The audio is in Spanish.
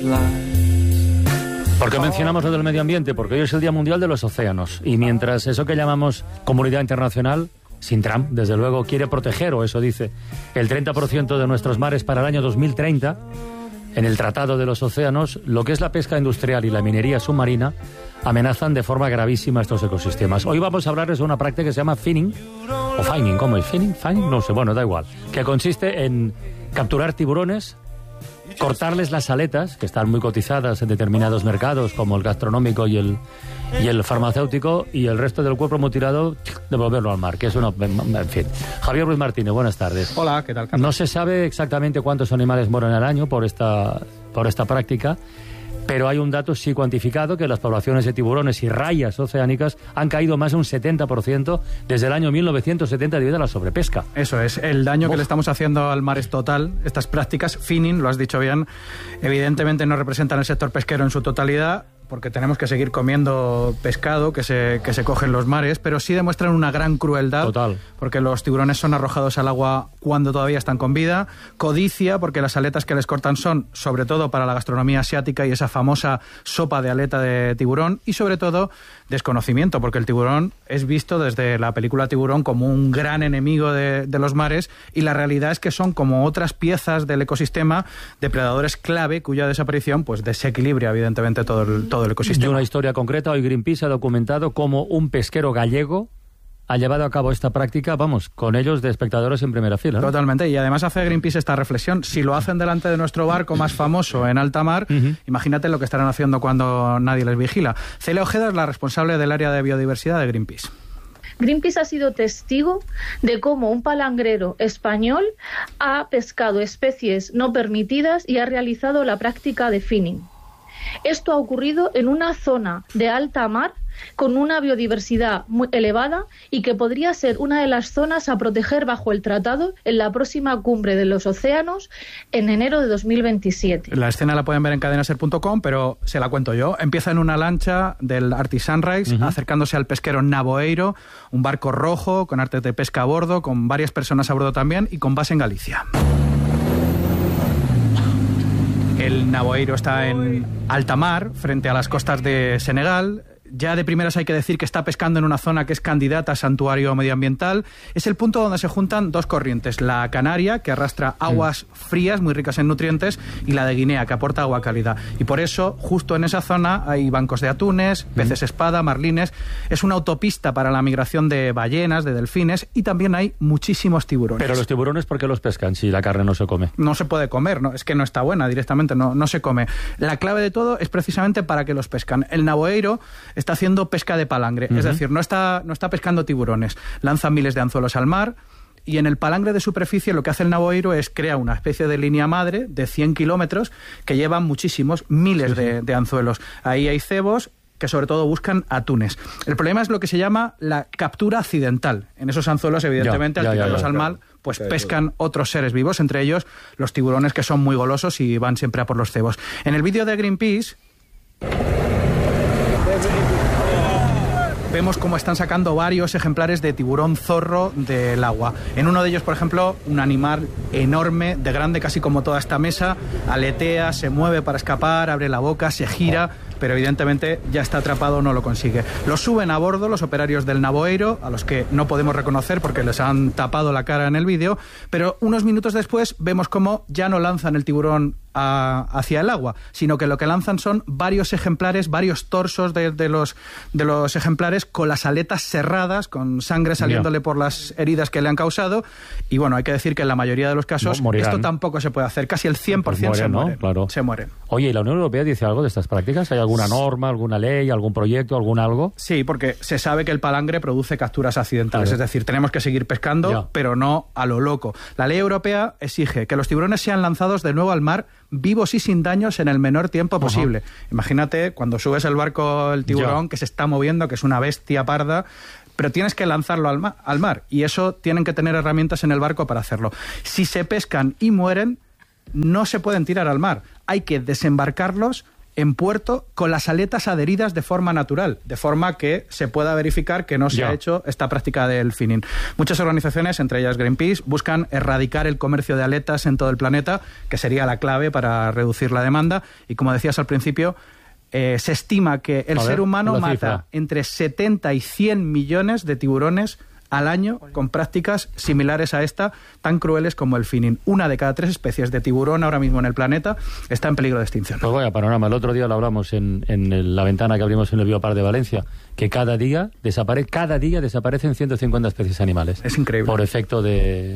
¿Por qué mencionamos lo del medio ambiente? Porque hoy es el Día Mundial de los Océanos. Y mientras eso que llamamos comunidad internacional, sin Trump, desde luego, quiere proteger, o eso dice, el 30% de nuestros mares para el año 2030, en el Tratado de los Océanos, lo que es la pesca industrial y la minería submarina amenazan de forma gravísima estos ecosistemas. Hoy vamos a hablarles de una práctica que se llama finning, o fining, ¿cómo es? ¿Finning? ¿Fining? No sé, bueno, da igual. Que consiste en capturar tiburones, cortarles las aletas, que están muy cotizadas en determinados mercados, como el gastronómico y el farmacéutico, y el resto del cuerpo mutilado, devolverlo al mar, que es una... En fin. Javier Ruiz Martínez, buenas tardes. Hola, ¿qué tal, Carlos? No se sabe exactamente cuántos animales mueren al año por esta práctica, pero hay un dato sí cuantificado, que las poblaciones de tiburones y rayas oceánicas han caído más de un 70% desde el año 1970 debido a la sobrepesca. Eso es, el daño que le estamos haciendo al mar es total. Estas prácticas, finning, lo has dicho bien, evidentemente no representan el sector pesquero en su totalidad, porque tenemos que seguir comiendo pescado que se coge en los mares, pero sí demuestran una gran crueldad. Total. Porque los tiburones son arrojados al agua cuando todavía están con vida. Codicia, porque las aletas que les cortan son, sobre todo, para la gastronomía asiática y esa famosa sopa de aleta de tiburón. Y, sobre todo, desconocimiento, porque el tiburón es visto desde la película Tiburón como un gran enemigo de los mares, y la realidad es que son como otras piezas del ecosistema, depredadores clave, cuya desaparición pues desequilibra, evidentemente, todo el ecosistema. Y una historia concreta, hoy Greenpeace ha documentado cómo un pesquero gallego ha llevado a cabo esta práctica, vamos, con ellos de espectadores en primera fila, ¿no? Totalmente, y además hace Greenpeace esta reflexión: si lo hacen delante de nuestro barco más famoso en alta mar, imagínate lo que estarán haciendo cuando nadie les vigila. Celia Ojeda es la responsable del área de biodiversidad de Greenpeace. Greenpeace ha sido testigo de cómo un palangrero español ha pescado especies no permitidas y ha realizado la práctica de finning. Esto ha ocurrido en una zona de alta mar con una biodiversidad muy elevada y que podría ser una de las zonas a proteger bajo el tratado en la próxima cumbre de los océanos en enero de 2027. La escena la pueden ver en cadenaser.com, pero se la cuento yo. Empieza en una lancha del Arctic Sunrise, acercándose al pesquero Navoeiro, un barco rojo con artes de pesca a bordo, con varias personas a bordo también y con base en Galicia. El Navoeiro está en alta mar, frente a las costas de Senegal. Ya de primeras hay que decir que está pescando en una zona que es candidata a santuario medioambiental. Es el punto donde se juntan dos corrientes: la canaria, que arrastra aguas frías muy ricas en nutrientes, y la de Guinea, que aporta agua cálida. Y por eso, justo en esa zona, hay bancos de atunes, peces espada, marlines. Es una autopista para la migración de ballenas, de delfines, y también hay muchísimos tiburones. Pero los tiburones, ¿por qué los pescan si la carne no se come? No se puede comer, ¿no? Es que no está buena directamente, no se come. La clave de todo es precisamente para qué los pescan. El Navoeiro está haciendo pesca de palangre, es decir, no está pescando tiburones, lanza miles de anzuelos al mar, y en el palangre de superficie lo que hace el Navoeiro es crear una especie de línea madre de 100 kilómetros que llevan miles de anzuelos. Ahí hay cebos que sobre todo buscan atunes. El problema es lo que se llama la captura accidental. En esos anzuelos, evidentemente, al tirarlos al mar, pues pescan otros seres vivos, entre ellos los tiburones, que son muy golosos y van siempre a por los cebos. En el vídeo de Greenpeace vemos cómo están sacando varios ejemplares de tiburón zorro del agua. En uno de ellos, por ejemplo, un animal enorme, de grande casi como toda esta mesa, aletea, se mueve para escapar, abre la boca, se gira, pero evidentemente ya está atrapado, no lo consigue. Lo suben a bordo los operarios del Navoeiro, a los que no podemos reconocer porque les han tapado la cara en el vídeo, pero unos minutos después vemos cómo ya no lanzan el tiburón hacia el agua, sino que lo que lanzan son varios ejemplares, varios torsos de los ejemplares con las aletas cerradas, con sangre saliéndole por las heridas que le han causado. Y bueno, hay que decir que en la mayoría de los casos esto tampoco se puede hacer. Casi el 100% se mueren, Claro. Se mueren. Oye, ¿y la Unión Europea dice algo de estas prácticas? ¿Hay alguna norma, alguna ley, algún proyecto, algún algo? Sí, porque se sabe que el palangre produce capturas accidentales. Claro. Es decir, tenemos que seguir pescando, pero no a lo loco. La ley europea exige que los tiburones sean lanzados de nuevo al mar vivos y sin daños en el menor tiempo posible. Imagínate cuando subes el barco el tiburón que se está moviendo, que es una bestia parda, pero tienes que lanzarlo al mar, y eso tienen que tener herramientas en el barco para hacerlo. Si se pescan y mueren, no se pueden tirar al mar. Hay que desembarcarlos en puerto con las aletas adheridas de forma natural, de forma que se pueda verificar que no se ha hecho esta práctica del finning. Muchas organizaciones, entre ellas Greenpeace, buscan erradicar el comercio de aletas en todo el planeta, que sería la clave para reducir la demanda. Y como decías al principio, se estima que el ser humano mata entre 70 y 100 millones de tiburones al año con prácticas similares a esta, tan crueles como el finning. 1 de cada 3 especies de tiburón ahora mismo en el planeta está en peligro de extinción. Pues vaya panorama. El otro día lo hablamos en la ventana que abrimos en el Bioparque de Valencia, que cada día desaparecen 150 especies animales. Es increíble. Por efecto de